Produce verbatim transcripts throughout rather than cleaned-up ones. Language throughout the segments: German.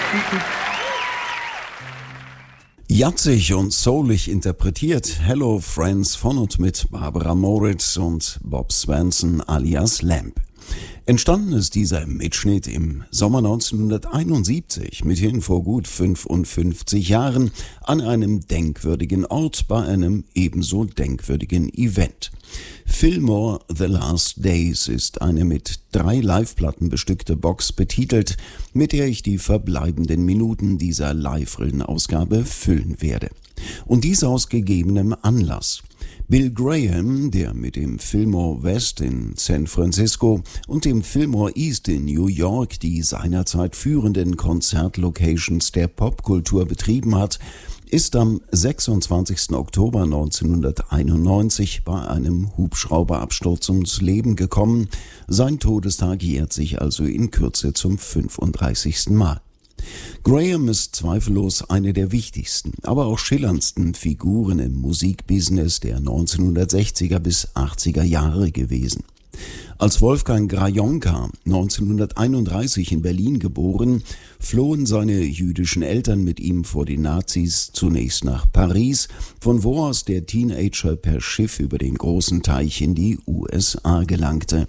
Jazzig und soulig interpretiert Hello Friends von und mit Barbara Moritz und Bob Swanson alias Lamb. Entstanden ist dieser Mitschnitt im Sommer neunzehnhunderteinundsiebzig, mithin vor gut fünfundfünfzig Jahren, an einem denkwürdigen Ort bei einem ebenso denkwürdigen Event. Fillmore The Last Days ist eine mit drei Liveplatten bestückte Box betitelt, mit der ich die verbleibenden Minuten dieser Live-Rillen-Ausgabe füllen werde. Und dies aus gegebenem Anlass. Bill Graham, der mit dem Fillmore West in San Francisco und dem Fillmore East in New York die seinerzeit führenden Konzertlocations der Popkultur betrieben hat, ist am sechsundzwanzigsten Oktober neunzehnhunderteinundneunzig bei einem Hubschrauberabsturz ums Leben gekommen. Sein Todestag jährt sich also in Kürze zum fünfunddreißigsten Mal. Graham ist zweifellos eine der wichtigsten, aber auch schillerndsten Figuren im Musikbusiness der neunzehnhundertsechziger bis achtziger Jahre gewesen. Als Wolfgang Grajonka neunzehnhunderteinunddreißig in Berlin geboren, flohen seine jüdischen Eltern mit ihm vor den Nazis zunächst nach Paris, von wo aus der Teenager per Schiff über den großen Teich in die U S A gelangte.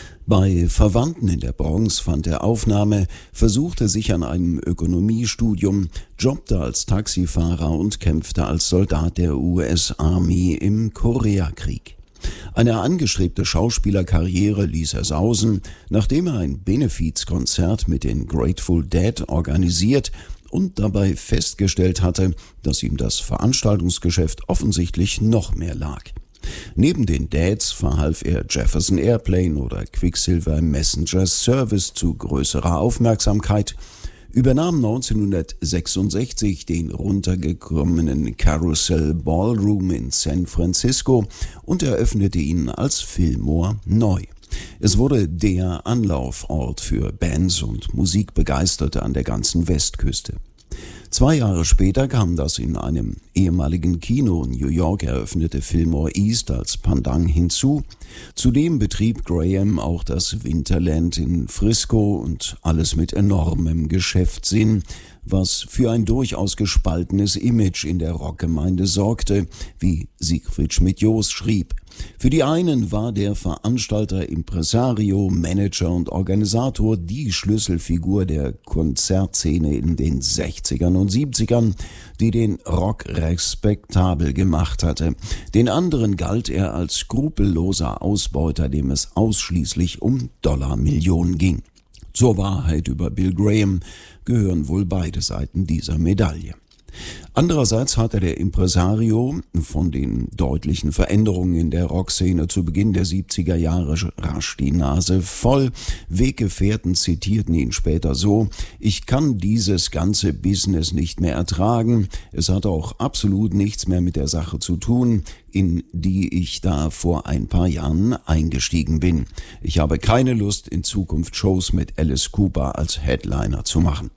Bei Verwandten in der Bronx fand er Aufnahme, versuchte sich an einem Ökonomiestudium, jobbte als Taxifahrer und kämpfte als Soldat der U S Army im Koreakrieg. Eine angestrebte Schauspielerkarriere ließ er sausen, nachdem er ein Benefizkonzert mit den Grateful Dead organisiert und dabei festgestellt hatte, dass ihm das Veranstaltungsgeschäft offensichtlich noch mehr lag. Neben den Dads verhalf er Jefferson Airplane oder Quicksilver Messenger Service zu größerer Aufmerksamkeit, übernahm neunzehnhundertsechsundsechzig den runtergekommenen Carousel Ballroom in San Francisco und eröffnete ihn als Fillmore neu. Es wurde der Anlaufort für Bands und Musikbegeisterte an der ganzen Westküste. Zwei Jahre später kam das in einem ehemaligen Kino in New York eröffnete Fillmore East als Pendant hinzu. Zudem betrieb Graham auch das Winterland in Frisco und alles mit enormem Geschäftssinn, was für ein durchaus gespaltenes Image in der Rockgemeinde sorgte, wie Siegfried Schmidt-Joos schrieb. Für die einen war der Veranstalter, Impresario, Manager und Organisator die Schlüsselfigur der Konzertszene in den sechzigern und siebzigern, die den Rock respektabel gemacht hatte. Den anderen galt er als skrupelloser Ausbeuter, dem es ausschließlich um Dollarmillionen ging. Zur Wahrheit über Bill Graham gehören wohl beide Seiten dieser Medaille. Andererseits hatte der Impresario von den deutlichen Veränderungen in der Rockszene zu Beginn der siebziger Jahre rasch die Nase voll. Weggefährten zitierten ihn später so: „Ich kann dieses ganze Business nicht mehr ertragen. Es hat auch absolut nichts mehr mit der Sache zu tun, in die ich da vor ein paar Jahren eingestiegen bin. Ich habe keine Lust, in Zukunft Shows mit Alice Cooper als Headliner zu machen."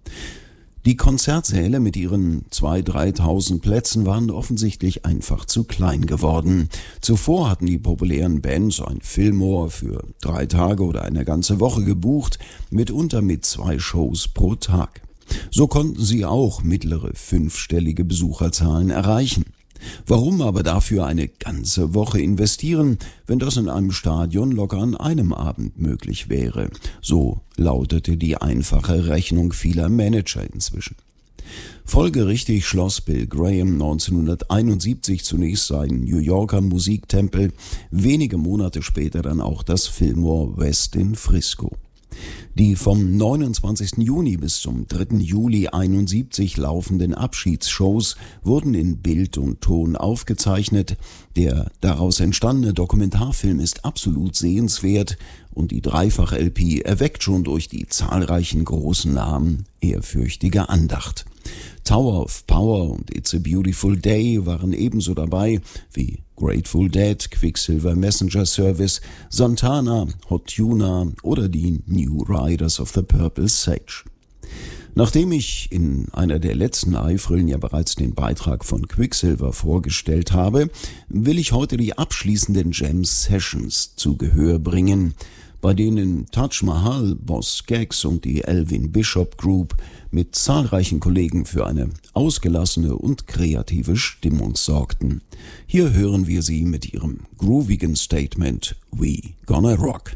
Die Konzertsäle mit ihren zweitausend, dreitausend Plätzen waren offensichtlich einfach zu klein geworden. Zuvor hatten die populären Bands ein Fillmore für drei Tage oder eine ganze Woche gebucht, mitunter mit zwei Shows pro Tag. So konnten sie auch mittlere fünfstellige Besucherzahlen erreichen. Warum aber dafür eine ganze Woche investieren, wenn das in einem Stadion locker an einem Abend möglich wäre? So lautete die einfache Rechnung vieler Manager inzwischen. Folgerichtig schloss Bill Graham neunzehnhunderteinundsiebzig zunächst seinen New Yorker Musiktempel, wenige Monate später dann auch das Fillmore West in Frisco. Die vom neunundzwanzigsten Juni bis zum dritten Juli einundsiebzig laufenden Abschiedsshows wurden in Bild und Ton aufgezeichnet. Der daraus entstandene Dokumentarfilm ist absolut sehenswert und die Dreifach-L P erweckt schon durch die zahlreichen großen Namen ehrfürchtige Andacht. Tower of Power und It's a Beautiful Day waren ebenso dabei wie Grateful Dead, Quicksilver Messenger Service, Santana, Hot Tuna oder die New Riders of the Purple Sage. Nachdem ich in einer der letzten Live-Rillen ja bereits den Beitrag von Quicksilver vorgestellt habe, will ich heute die abschließenden Jam Sessions zu Gehör bringen. bei denen Taj Mahal, Boss Skaggs und die Elvin Bishop Group mit zahlreichen Kollegen für eine ausgelassene und kreative Stimmung sorgten. Hier hören wir sie mit ihrem groovigen Statement We Gonna Rock.